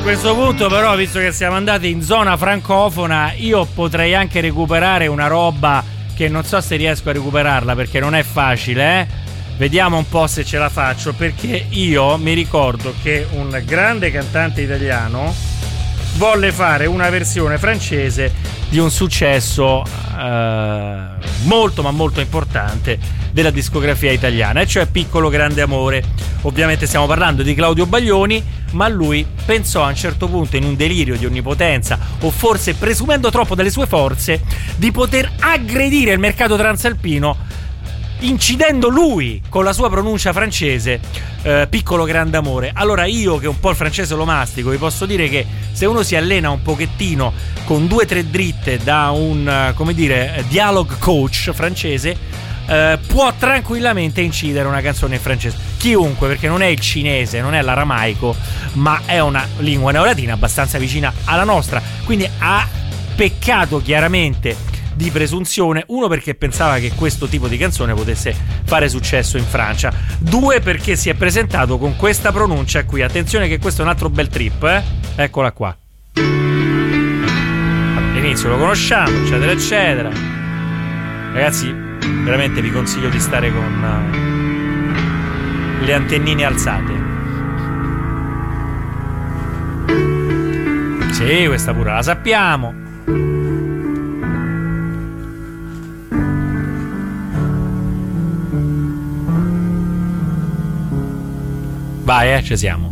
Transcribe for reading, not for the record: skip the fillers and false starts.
questo punto però, visto che siamo andati in zona francofona, io potrei anche recuperare una roba che non so se riesco a recuperarla perché non è facile, Vediamo un po' se ce la faccio, perché io mi ricordo che un grande cantante italiano volle fare una versione francese di un successo molto ma molto importante della discografia italiana, e cioè Piccolo Grande Amore. Ovviamente stiamo parlando di Claudio Baglioni, ma lui pensò a un certo punto, in un delirio di onnipotenza, o forse presumendo troppo delle sue forze, di poter aggredire il mercato transalpino incidendo lui con la sua pronuncia francese Piccolo Grande Amore. Allora io, che un po' il francese lo mastico, vi posso dire che se uno si allena un pochettino con 2 o 3 dritte da un dialogue coach francese, può tranquillamente incidere una canzone in francese. Chiunque, perché non è il cinese, non è l'aramaico, ma è una lingua neolatina abbastanza vicina alla nostra, quindi ha peccato chiaramente di presunzione. 1, perché pensava che questo tipo di canzone potesse fare successo in Francia. 2, perché si è presentato con questa pronuncia qui. Attenzione che questo è un altro bel trip, Eccola qua. All'inizio lo conosciamo, eccetera eccetera. Ragazzi, veramente vi consiglio di stare con le antennine alzate. Sì, questa pure la sappiamo. Vai, ci siamo.